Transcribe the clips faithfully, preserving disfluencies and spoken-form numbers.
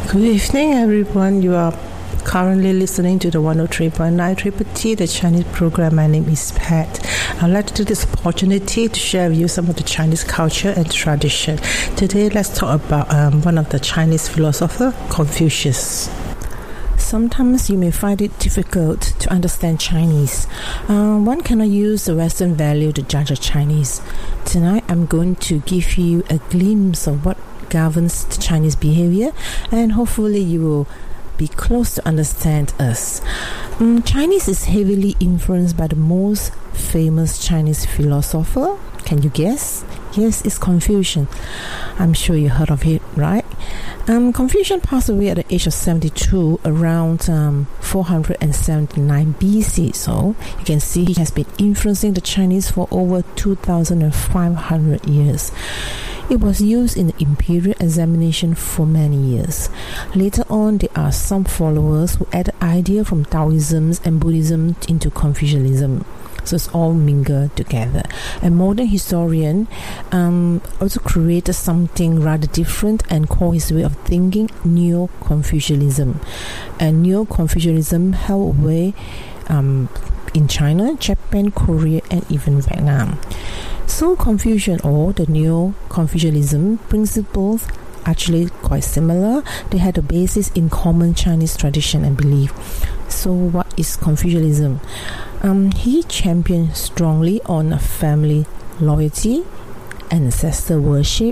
Good evening, everyone. You are currently listening to the one oh three point nine Triple T, the Chinese program. My name is Pat. I'd like to take this opportunity to share with you some of the Chinese culture and tradition. Today, let's talk about um, one of the Chinese philosophers, Confucius. Sometimes you may find it difficult to understand Chinese. Uh, one cannot use the Western value to judge a Chinese. Tonight, I'm going to give you a glimpse of what governs the Chinese behavior, and hopefully you will be close to understand us. Um, Chinese is heavily influenced by the most famous Chinese philosopher. Can you guess? Yes, it's Confucius. I'm sure you heard of it, right? Um, Confucius passed away at the age of seventy-two around um, four hundred seventy-nine B C. So you can see he has been influencing the Chinese for over two thousand five hundred years. It was used in the imperial examination for many years. Later on, there are some followers who added ideas from Taoism and Buddhism into Confucianism. So it's all mingled together. A modern historian um, also created something rather different and called his way of thinking Neo-Confucianism. And Neo-Confucianism held way um, in China, Japan, Korea, and even Vietnam. So Confucian or the Neo-Confucianism principles actually quite similar. They had a basis in common Chinese tradition and belief. So what is Confucianism? Um, he championed strongly on family loyalty, ancestor worship,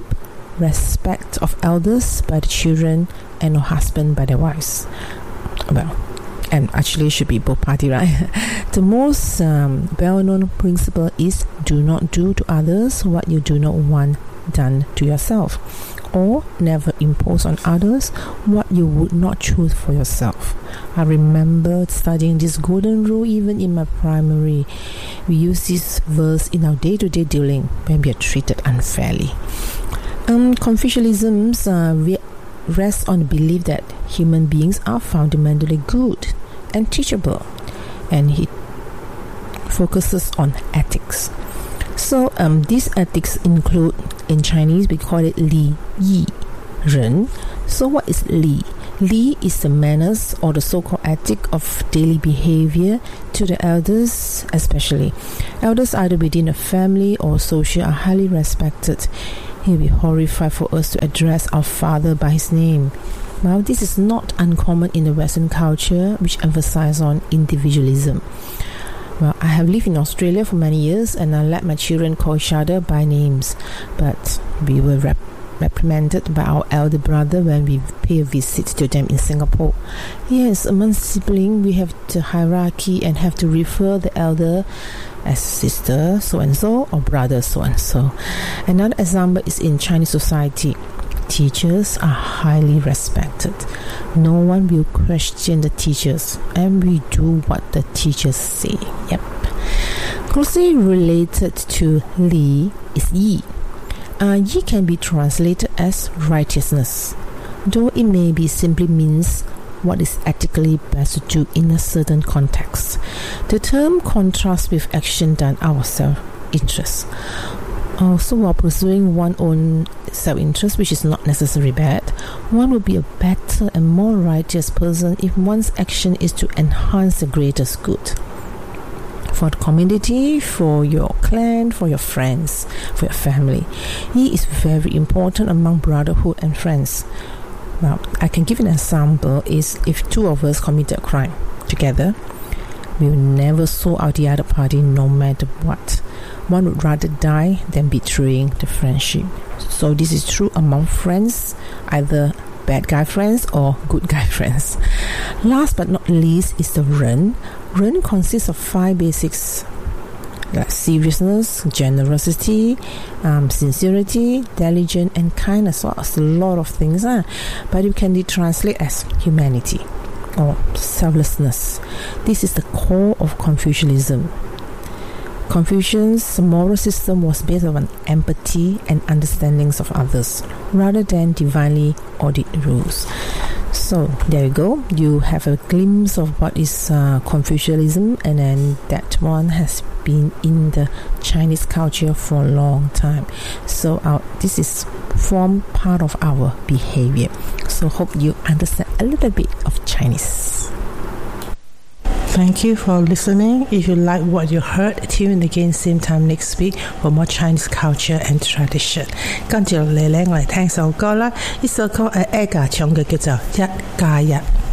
respect of elders by the children, and a husband by their wives. Well, and actually should be both parties, right? The most um, well-known principle is do not do to others what you do not want done to yourself, or never impose on others what you would not choose for yourself. I remember studying this golden rule even in my primary. We use this verse in our day-to-day dealing when we are treated unfairly. Um, Confucianism uh, rests on the belief that human beings are fundamentally good and teachable, and he focuses on ethics. So um, these ethics include, in Chinese we call it Li Yi Ren. So what is Li? Li is the manners or the so-called ethic of daily behavior to the elders especially. Elders either within a family or social are highly respected. He will be horrified for us to address our father by his name. Now this is not uncommon in the Western culture, which emphasizes on individualism. Well, I have lived in Australia for many years and I let my children call each other by names, but we were rep- reprimanded by our elder brother when we pay a visit to them in Singapore. Yes, among siblings we have the hierarchy and have to refer the elder as sister so-and-so or brother so-and-so. Another example is in Chinese society. Teachers are highly respected. No one will question the teachers, and we do what the teachers say. Yep. Closely related to Li is Yi. Uh, Yi can be translated as righteousness, though it may be simply means what is ethically best to do in a certain context. The term contrasts with action done out of self-interest. Also, while pursuing one's own self-interest, which is not necessarily bad, one will be a better and more righteous person if one's action is to enhance the greatest good. For the community, for your clan, for your friends, for your family. He is very important among brotherhood and friends. Now, I can give an example is if two of us committed a crime together, we will never sold out the other party no matter what. One would rather die than betraying the friendship. So this is true among friends, either bad guy friends or good guy friends. Last but not least is the Ren. Ren consists of five basics, like seriousness, generosity, um, sincerity, diligence, and kindness. So it's a lot of things, huh? But you can translate as humanity or selflessness. This is the core of Confucianism. Confucius' moral system was based on empathy and understandings of others, rather than divinely ordained rules. So there you go. You have a glimpse of what is uh, Confucianism, and then that one has been in the Chinese culture for a long time. So our, this is form part of our behavior. So hope you understand a little bit of Chinese. Thank you for listening. If you like what you heard, tune in again same time next week for more Chinese culture and tradition. 跟住落嚟咧，我哋聽首歌啦。呢首歌係 Aga 唱嘅，叫做《一加一》。